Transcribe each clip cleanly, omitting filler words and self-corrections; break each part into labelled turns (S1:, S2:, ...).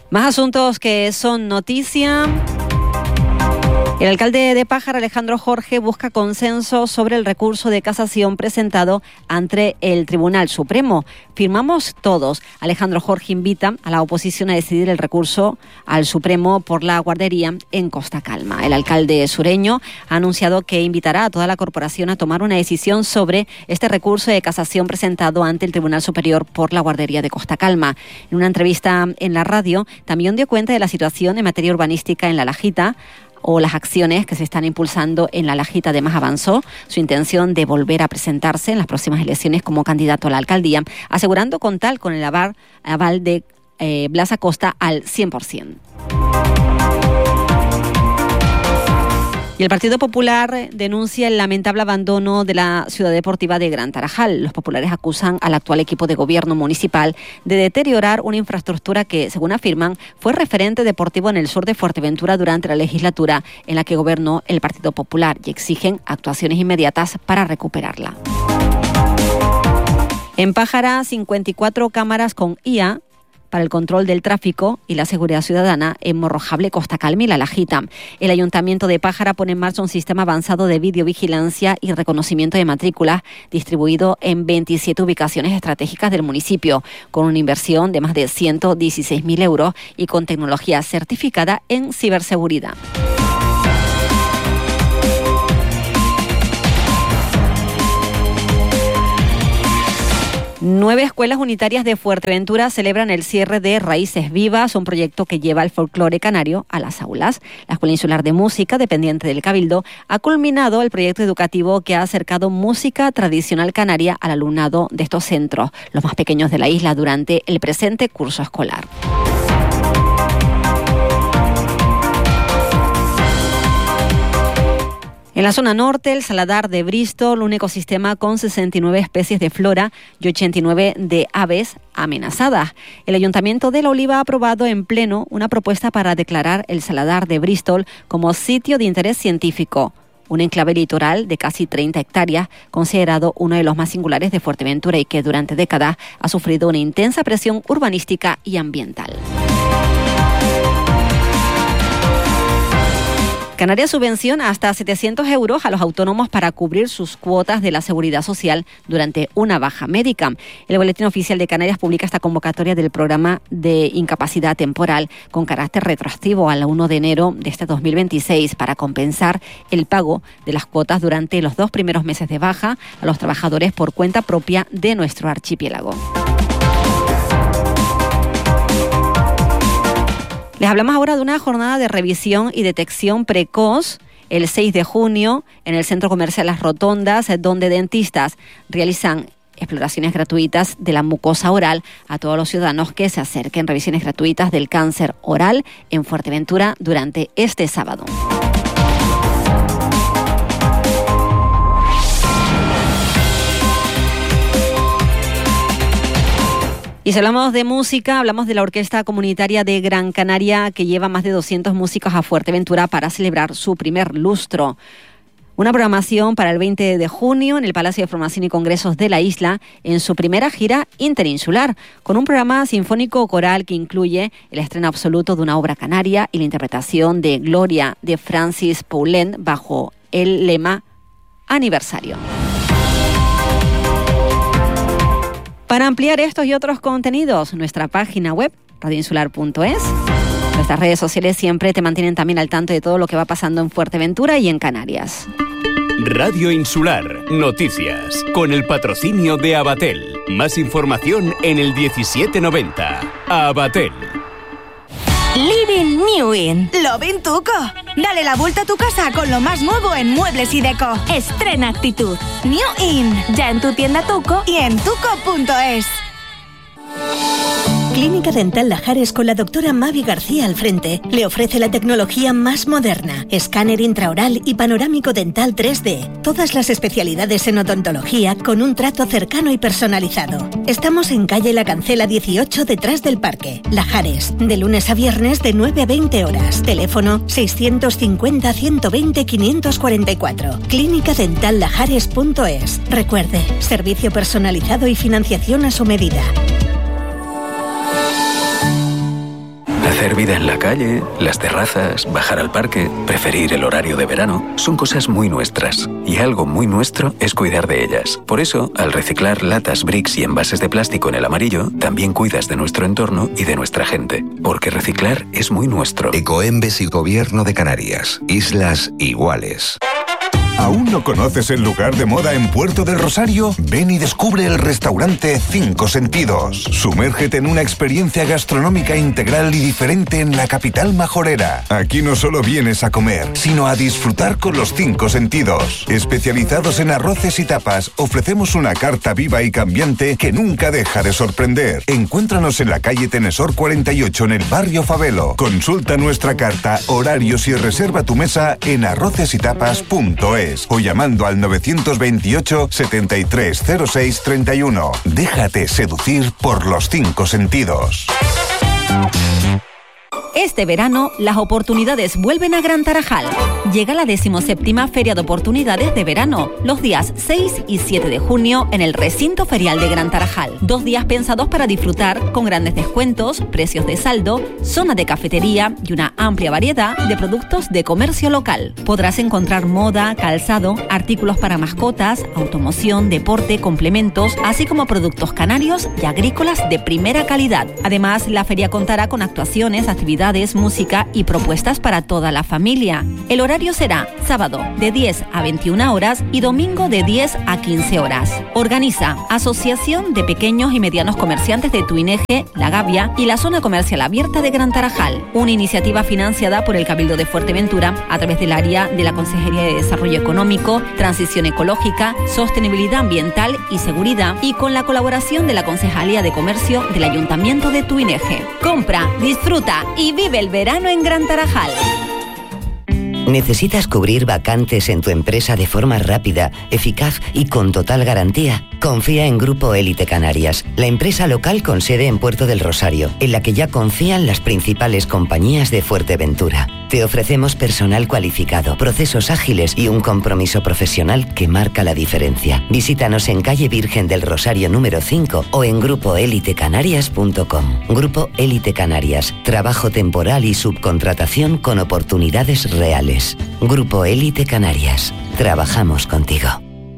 S1: Más asuntos que son noticia. El alcalde de Pájara, Alejandro Jorge, busca consenso sobre el recurso de casación presentado ante el Tribunal Supremo. Firmamos todos. Alejandro Jorge invita a la oposición a decidir el recurso al Supremo por la guardería en Costa Calma. El alcalde sureño ha anunciado que invitará a toda la corporación a tomar una decisión sobre este recurso de casación presentado ante el Tribunal Superior por la guardería de Costa Calma. En una entrevista en la radio, también dio cuenta de la situación en materia urbanística en La Lajita, o las acciones que se están impulsando en La Lajita. Además, avanzó su intención de volver a presentarse en las próximas elecciones como candidato a la alcaldía, asegurando contar con el aval de Blas Acosta al 100%. Y el Partido Popular denuncia el lamentable abandono de la ciudad deportiva de Gran Tarajal. Los populares acusan al actual equipo de gobierno municipal de deteriorar una infraestructura que, según afirman, fue referente deportivo en el sur de Fuerteventura durante la legislatura en la que gobernó el Partido Popular, y exigen actuaciones inmediatas para recuperarla. En Pájara, 54 cámaras con IA para el control del tráfico y la seguridad ciudadana en Morrojable, Costa Calma y La Lajita. El Ayuntamiento de Pájara pone en marcha un sistema avanzado de videovigilancia y reconocimiento de matrículas distribuido en 27 ubicaciones estratégicas del municipio, con una inversión de más de 116.000 euros y con tecnología certificada en ciberseguridad. Nueve escuelas unitarias de Fuerteventura celebran el cierre de Raíces Vivas, un proyecto que lleva el folclore canario a las aulas. La Escuela Insular de Música, dependiente del Cabildo, ha culminado el proyecto educativo que ha acercado música tradicional canaria al alumnado de estos centros, los más pequeños de la isla, durante el presente curso escolar. En la zona norte, el Saladar de Bristol, un ecosistema con 69 especies de flora y 89 de aves amenazadas. El Ayuntamiento de La Oliva ha aprobado en pleno una propuesta para declarar el Saladar de Bristol como sitio de interés científico, un enclave litoral de casi 30 hectáreas, considerado uno de los más singulares de Fuerteventura y que durante décadas ha sufrido una intensa presión urbanística y ambiental. Canarias subvenciona hasta 700 euros a los autónomos para cubrir sus cuotas de la Seguridad Social durante una baja médica. El Boletín Oficial de Canarias publica esta convocatoria del programa de incapacidad temporal con carácter retroactivo al 1 de enero de este 2026 para compensar el pago de las cuotas durante los 2 primeros meses de baja a los trabajadores por cuenta propia de nuestro archipiélago. Les hablamos ahora de una jornada de revisión y detección precoz el 6 de junio en el Centro Comercial Las Rotondas, donde dentistas realizan exploraciones gratuitas de la mucosa oral a todos los ciudadanos que se acerquen. Revisiones gratuitas del cáncer oral en Fuerteventura durante este sábado. Y si hablamos de música, hablamos de la Orquesta Comunitaria de Gran Canaria, que lleva más de 200 músicos a Fuerteventura para celebrar su primer lustro. Una programación para el 20 de junio en el Palacio de Formación y Congresos de la isla, en su primera gira interinsular, con un programa sinfónico coral que incluye el estreno absoluto de una obra canaria y la interpretación de Gloria de Francis Poulenc bajo el lema Aniversario. Para ampliar estos y otros contenidos, nuestra página web, radioinsular.es. Nuestras redes sociales siempre te mantienen también al tanto de todo lo que va pasando en Fuerteventura y en Canarias.
S2: Radio Insular, noticias, con el patrocinio de Abatel. Más información en el 1790. Abatel.
S3: Living New In. Lo ven Tuco. Dale la vuelta a tu casa con lo más nuevo en muebles y deco. Estrena actitud. New In. Ya en tu tienda Tuco y en tuco.es.
S4: Clínica Dental Lajares con la doctora Mavi García al frente le ofrece la tecnología más moderna, escáner intraoral y panorámico dental 3D. Todas las especialidades en odontología con un trato cercano y personalizado. Estamos en calle La Cancela 18 detrás del parque. Lajares, de lunes a viernes de 9 a 20 horas. Teléfono 650 120 544. clínicadentallajares.es. Recuerde, servicio personalizado y financiación a su medida.
S5: Hacer vida en la calle, las terrazas, bajar al parque, preferir el horario de verano, son cosas muy nuestras. Y algo muy nuestro es cuidar de ellas. Por eso, al reciclar latas, bricks y envases de plástico en el amarillo, también cuidas de nuestro entorno y de nuestra gente. Porque reciclar es muy nuestro.
S6: Ecoembes y Gobierno de Canarias. Islas iguales.
S7: ¿Aún no conoces el lugar de moda en Puerto del Rosario? Ven y descubre el restaurante 5 Sentidos. Sumérgete en una experiencia gastronómica integral y diferente en la capital majorera. Aquí no solo vienes a comer, sino a disfrutar con los 5 sentidos. Especializados en arroces y tapas, ofrecemos una carta viva y cambiante que nunca deja de sorprender. Encuéntranos en la calle Tenesor 48 en el barrio Fabelo. Consulta nuestra carta, horarios y reserva tu mesa en arrocesytapas.es. O llamando al 928 7306 31. Déjate seducir por los 5 sentidos.
S1: Este verano, las oportunidades vuelven a Gran Tarajal. Llega la 17ª Feria de Oportunidades de Verano, los días 6 y 7 de junio en el Recinto Ferial de Gran Tarajal. 2 días pensados para disfrutar con grandes descuentos, precios de saldo, zona de cafetería y una amplia variedad de productos de comercio local. Podrás encontrar moda, calzado, artículos para mascotas, automoción, deporte, complementos, así como productos canarios y agrícolas de primera calidad. Además, la feria contará con actuaciones, actividades, música y propuestas para toda la familia. El horario será sábado de 10 a 21 horas y domingo de 10 a 15 horas. Organiza Asociación de Pequeños y Medianos Comerciantes de Tuineje, La Gavia y la Zona Comercial Abierta de Gran Tarajal. Una iniciativa financiada por el Cabildo de Fuerteventura a través del área de la Consejería de Desarrollo Económico, Transición Ecológica, Sostenibilidad Ambiental y Seguridad y con la colaboración de la Concejalía de Comercio del Ayuntamiento de Tuineje. Compra, disfruta y vive el verano en Gran Tarajal.
S8: ¿Necesitas cubrir vacantes en tu empresa de forma rápida, eficaz y con total garantía? Confía en Grupo Élite Canarias, la empresa local con sede en Puerto del Rosario, en la que ya confían las principales compañías de Fuerteventura. Te ofrecemos personal cualificado, procesos ágiles y un compromiso profesional que marca la diferencia. Visítanos en calle Virgen del Rosario número 5 o en grupoelitecanarias.com. Grupo Élite Canarias, trabajo temporal y subcontratación con oportunidades reales. Grupo Élite Canarias. Trabajamos contigo.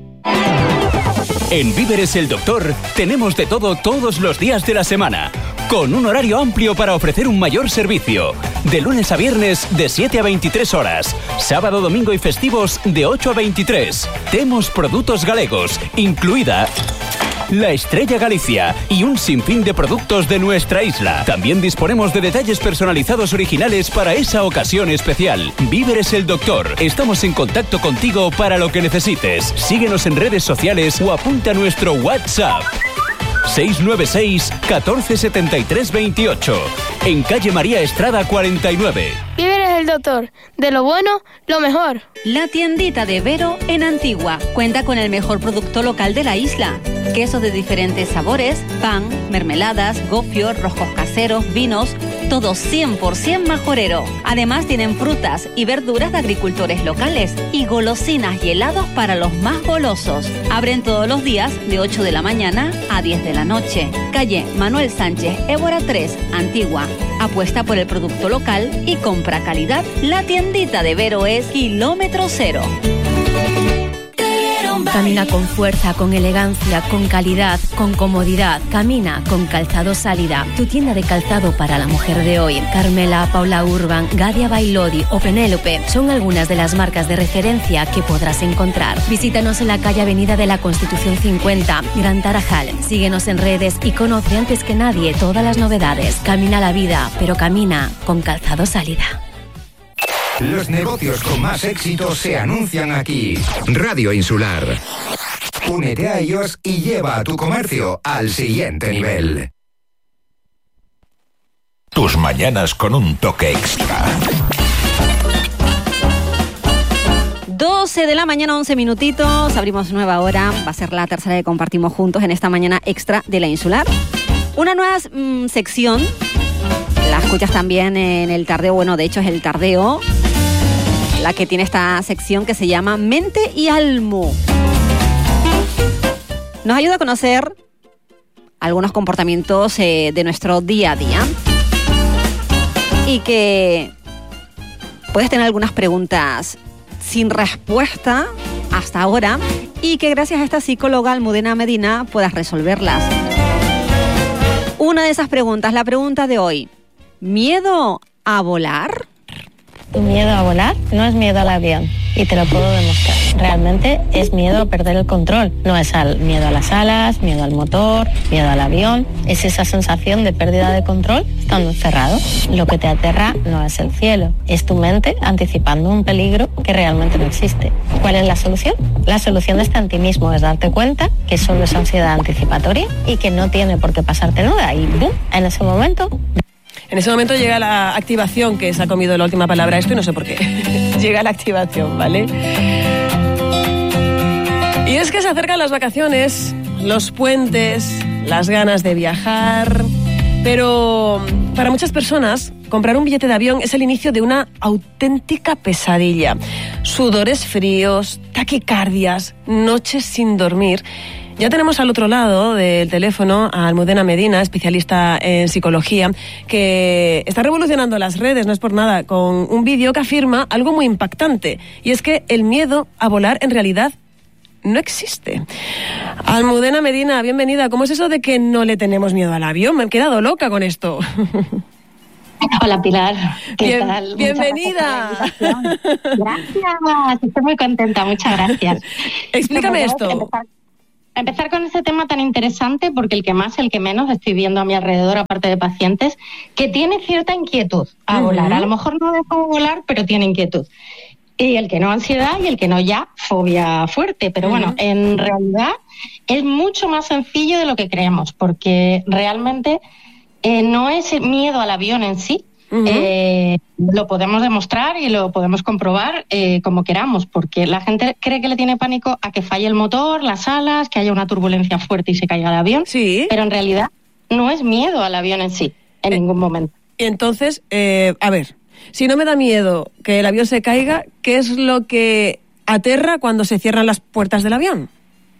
S2: En Víveres El Doctor tenemos de todo todos los días de la semana, con un horario amplio para ofrecer un mayor servicio. De lunes a viernes de 7 a 23 horas, sábado, domingo y festivos de 8 a 23. Temos produtos galegos, incluida la Estrella Galicia y un sinfín de productos de nuestra isla. También disponemos de detalles personalizados originales para esa ocasión especial. Víveres El Doctor. Estamos en contacto contigo para lo que necesites. Síguenos en redes sociales o apunta a nuestro WhatsApp. 696 1473 28. En calle María Estrada 49.
S9: Víveres El Doctor. De lo bueno, lo mejor.
S1: La tiendita de Vero en Antigua cuenta con el mejor producto local de la isla. Quesos de diferentes sabores, pan, mermeladas, gofios, roscos caseros, vinos, todo 100% majorero. Además tienen frutas y verduras de agricultores locales y golosinas y helados para los más golosos. Abren todos los días de 8 de la mañana a 10 de la noche. Calle Manuel Sánchez, Évora 3, Antigua. Apuesta por el producto local y compra calidad. La tiendita de Vero es kilómetro cero.
S10: Camina con fuerza, con elegancia, con calidad, con comodidad. Camina con Calzado Sálida, tu tienda de calzado para la mujer de hoy. Carmela, Paula Urban, Gadia Bailodi o Penélope son algunas de las marcas de referencia que podrás encontrar. Visítanos en la calle Avenida de la Constitución 50, Gran Tarajal. Síguenos en redes y conoce antes que nadie todas las novedades. Camina la vida, pero camina con Calzado Sálida.
S6: Los negocios con más éxito se anuncian aquí. Radio Insular. Únete a ellos y lleva a tu comercio al siguiente nivel.
S11: Tus mañanas con un toque extra.
S1: 12 de la mañana, 11 minutitos. Abrimos nueva hora. Va a ser la tercera que compartimos juntos en esta mañana extra de la Insular. Una nueva sección. La escuchas también en el tardeo. Bueno, de hecho es el tardeo la que tiene esta sección que se llama Mente y Almu. Nos ayuda a conocer algunos comportamientos de nuestro día a día. y que puedes tener algunas preguntas sin respuesta hasta ahora y que gracias a esta psicóloga Almudena Medina puedas resolverlas. Una de esas preguntas, la pregunta de hoy: ¿miedo a volar?
S12: Tu miedo a volar no es miedo al avión, y te lo puedo demostrar. Realmente es miedo a perder el control. No es miedo a las alas, miedo al motor, miedo al avión. Es esa sensación de pérdida de control estando encerrado. Lo que te aterra no es el cielo, es tu mente anticipando un peligro que realmente no existe. ¿Cuál es la solución? La solución está en ti mismo, es darte cuenta que solo es ansiedad anticipatoria y que no tiene por qué pasarte nada. Y ¡bum!, en ese momento...
S13: En ese momento llega la activación, que se ha comido la última palabra esto y no sé por qué. Llega la activación, ¿vale? Y es que se acercan las vacaciones, los puentes, las ganas de viajar. Pero para muchas personas, comprar un billete de avión es el inicio de una auténtica pesadilla. Sudores fríos, taquicardias, noches sin dormir. Ya tenemos al otro lado del teléfono a Almudena Medina, especialista en psicología, que está revolucionando las redes, no es por nada, con un vídeo que afirma algo muy impactante, y es que el miedo a volar en realidad no existe. Almudena Medina, bienvenida. ¿Cómo es eso de que no le tenemos miedo al avión? Me he quedado loca con esto.
S14: Hola, Pilar. ¿Qué tal?
S13: Bienvenida.
S14: Gracias, estoy muy contenta, muchas gracias.
S13: Explícame esto.
S14: Empezar con ese tema tan interesante, porque el que más, el que menos, estoy viendo a mi alrededor, aparte de pacientes, que tiene cierta inquietud a volar. A lo mejor no deja de volar, pero tiene inquietud. Y el que no, ansiedad, y el que no, ya fobia fuerte. Pero bueno, en realidad es mucho más sencillo de lo que creemos, porque realmente no es miedo al avión en sí. Lo podemos demostrar y lo podemos comprobar como queramos, porque la gente cree que le tiene pánico a que falle el motor, las alas, que haya una turbulencia fuerte y se caiga el avión, pero en realidad no es miedo al avión en sí, en ningún momento.
S13: Y entonces, a ver, si no me da miedo que el avión se caiga, ¿qué es lo que aterra cuando se cierran las puertas del avión?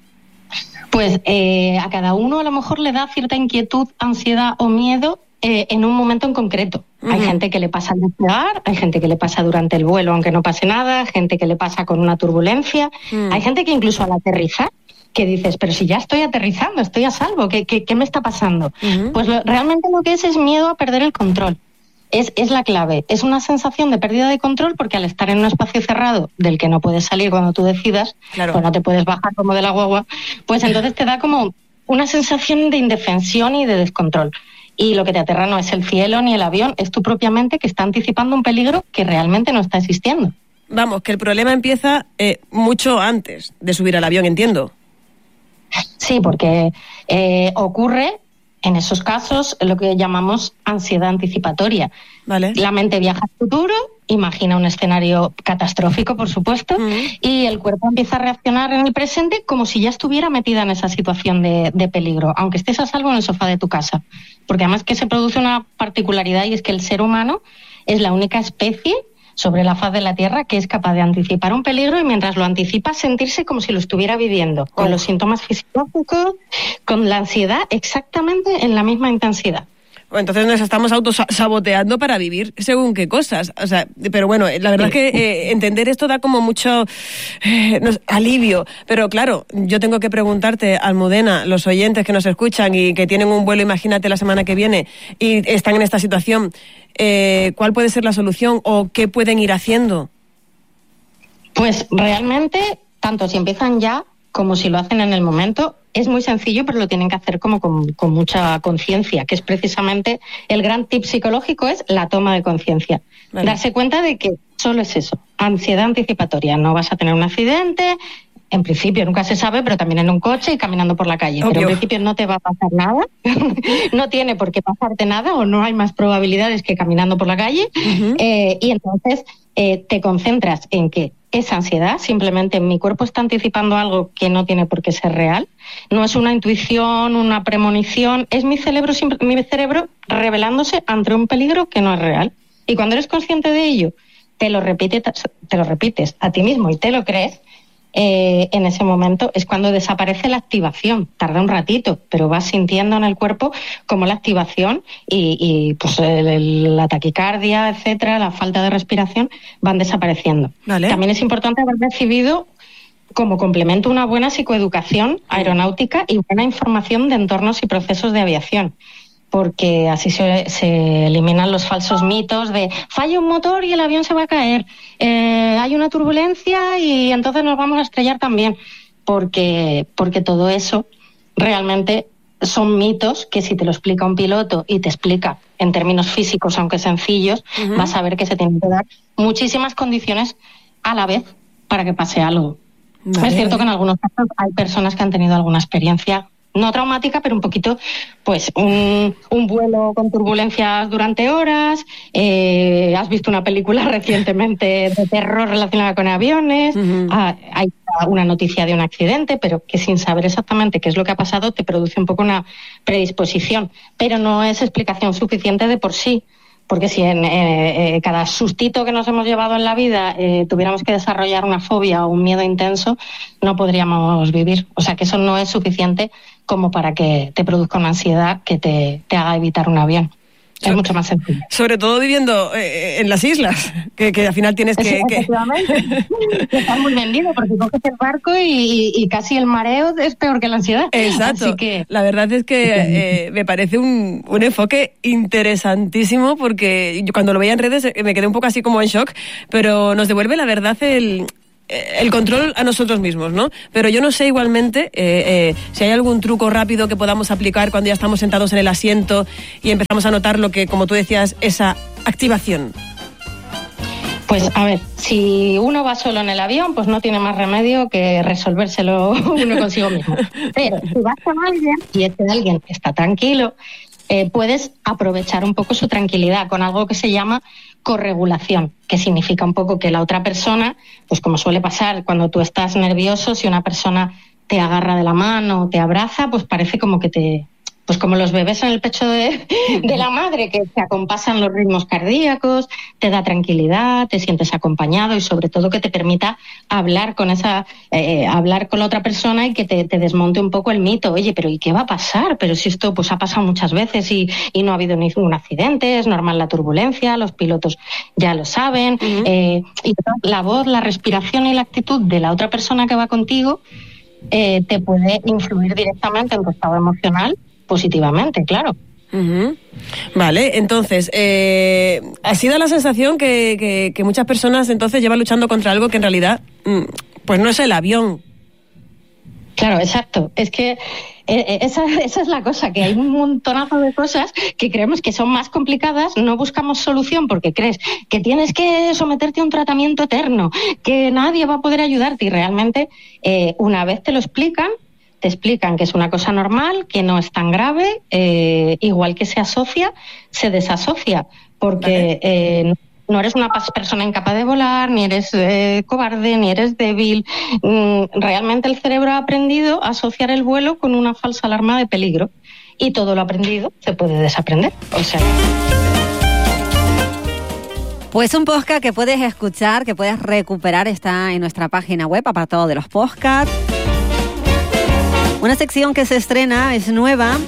S14: Pues a cada uno a lo mejor le da cierta inquietud, ansiedad o miedo en un momento en concreto. Hay gente que le pasa al despegar, hay gente que le pasa durante el vuelo aunque no pase nada, gente que le pasa con una turbulencia, hay gente que incluso al aterrizar, que dices, pero si ya estoy aterrizando, estoy a salvo, ¿qué me está pasando? Pues realmente lo que es miedo a perder el control. Es la clave, es una sensación de pérdida de control, porque al estar en un espacio cerrado del que no puedes salir cuando tú decidas, pues no te puedes bajar como de la guagua, pues entonces te da como una sensación de indefensión y de descontrol. Y lo que te aterra no es el cielo ni el avión, es tu propia mente que está anticipando un peligro que realmente no está existiendo.
S13: Vamos, que el problema empieza mucho antes de subir al avión, entiendo.
S14: Sí, porque ocurre en esos casos lo que llamamos ansiedad anticipatoria.
S13: Vale.
S14: La mente viaja al futuro, imagina un escenario catastrófico, por supuesto, y el cuerpo empieza a reaccionar en el presente como si ya estuviera metida en esa situación de peligro, aunque estés a salvo en el sofá de tu casa. Porque además que se produce una particularidad, y es que el ser humano es la única especie sobre la faz de la Tierra que es capaz de anticipar un peligro y mientras lo anticipa sentirse como si lo estuviera viviendo, con los síntomas fisiológicos, con la ansiedad exactamente en la misma intensidad.
S13: Entonces nos estamos autosaboteando para vivir según qué cosas. O sea, pero bueno, la verdad es que entender esto da como mucho alivio. Pero claro, yo tengo que preguntarte, Almudena, los oyentes que nos escuchan y que tienen un vuelo, imagínate, la semana que viene y están en esta situación, ¿cuál puede ser la solución o qué pueden ir haciendo?
S14: Pues realmente, tanto si empiezan ya como si lo hacen en el momento, es muy sencillo, pero lo tienen que hacer como con mucha conciencia, que es precisamente el gran tip psicológico, es la toma de conciencia. Vale. Darse cuenta de que solo es eso, ansiedad anticipatoria. No vas a tener un accidente, en principio nunca se sabe, pero también en un coche y caminando por la calle. Obvio. Pero en principio no te va a pasar nada, no tiene por qué pasarte nada, o no hay más probabilidades que caminando por la calle. Y entonces te concentras en que esa ansiedad, simplemente mi cuerpo está anticipando algo que no tiene por qué ser real. No es una intuición, una premonición, es mi cerebro revelándose ante un peligro que no es real. Y cuando eres consciente de ello, te lo repites a ti mismo y te lo crees, en ese momento es cuando desaparece la activación. Tarda un ratito, pero vas sintiendo en el cuerpo como la activación y pues la taquicardia, etcétera, la falta de respiración van desapareciendo. Vale. También es importante haber recibido como complemento una buena psicoeducación aeronáutica y buena información de entornos y procesos de aviación, porque así se eliminan los falsos mitos de falla un motor y el avión se va a caer, hay una turbulencia y entonces nos vamos a estrellar también, porque todo eso realmente son mitos que si te lo explica un piloto y te explica en términos físicos, aunque sencillos, vas a ver que se tienen que dar muchísimas condiciones a la vez para que pase algo. Vale. Es cierto que en algunos casos hay personas que han tenido alguna experiencia no traumática, pero un poquito, pues un vuelo con turbulencias durante horas, has visto una película recientemente de terror relacionada con aviones, hay una noticia de un accidente, pero que sin saber exactamente qué es lo que ha pasado te produce un poco una predisposición, pero no es explicación suficiente de por sí. Porque si en cada sustito que nos hemos llevado en la vida tuviéramos que desarrollar una fobia o un miedo intenso, no podríamos vivir. O sea que eso no es suficiente como para que te produzca una ansiedad que te haga evitar un avión. Es mucho más sencillo.
S13: Sobre todo viviendo en las islas, que al final tienes que...
S14: Efectivamente. Está muy vendido porque coges el barco y casi el mareo es peor que la ansiedad.
S13: Exacto.
S14: Así que...
S13: La verdad es que me parece un enfoque interesantísimo, porque yo cuando lo veía en redes me quedé un poco así como en shock, pero nos devuelve la verdad el control a nosotros mismos, ¿no? Pero yo no sé igualmente si hay algún truco rápido que podamos aplicar cuando ya estamos sentados en el asiento y empezamos a notar lo que, como tú decías, esa activación.
S14: Pues a ver, si uno va solo en el avión, pues no tiene más remedio que resolvérselo uno consigo mismo. Pero si vas con alguien y ese alguien está tranquilo, puedes aprovechar un poco su tranquilidad con algo que se llama corregulación, que significa un poco que la otra persona, pues como suele pasar cuando tú estás nervioso, si una persona te agarra de la mano, te abraza, pues parece como que pues como los bebés en el pecho de la madre, que te acompasan los ritmos cardíacos, te da tranquilidad, te sientes acompañado y sobre todo que te permita hablar con hablar con la otra persona y que te desmonte un poco el mito. Oye, pero ¿y qué va a pasar? Pero si esto pues ha pasado muchas veces y no ha habido ningún accidente, es normal la turbulencia, los pilotos ya lo saben. Y la voz, la respiración y la actitud de la otra persona que va contigo te puede influir directamente en tu estado emocional positivamente, claro.
S13: Vale, entonces, así da la sensación que muchas personas entonces llevan luchando contra algo que en realidad pues no es el avión.
S14: Claro, exacto. Es que esa es la cosa, que hay un montonazo de cosas que creemos que son más complicadas, no buscamos solución porque crees que tienes que someterte a un tratamiento eterno, que nadie va a poder ayudarte y realmente una vez te explican que es una cosa normal, que no es tan grave, igual que se asocia, se desasocia, porque no eres una persona incapaz de volar, ni eres cobarde, ni eres débil. Realmente el cerebro ha aprendido a asociar el vuelo con una falsa alarma de peligro y todo lo aprendido se puede desaprender. O sea...
S1: Pues un podcast que puedes escuchar, que puedes recuperar, está en nuestra página web, apartado de los podcasts. Una sección que se estrena, es nueva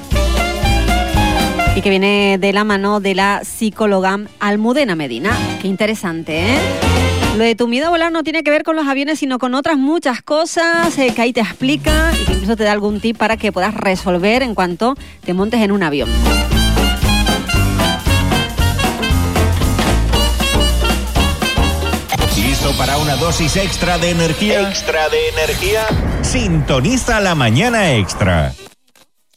S1: y que viene de la mano de la psicóloga Almudena Medina. Qué interesante, ¿eh? Lo de tu miedo a volar no tiene que ver con los aviones, sino con otras muchas cosas que ahí te explica y que incluso te da algún tip para que puedas resolver en cuanto te montes en un avión.
S11: ¿Listo para una dosis extra de energía? ¿Extra de energía? Sintoniza La Mañana Extra.